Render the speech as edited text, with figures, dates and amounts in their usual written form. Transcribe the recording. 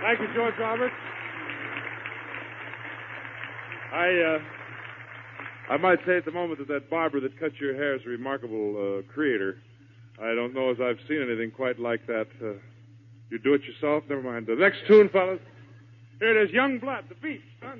Thank you, George Roberts. I might say at the moment that barber that cut your hair is a remarkable creator. I don't know as I've seen anything quite like that. You do it yourself? Never mind. The next tune, fellas. Here it is, Young Blood, the beat. Son.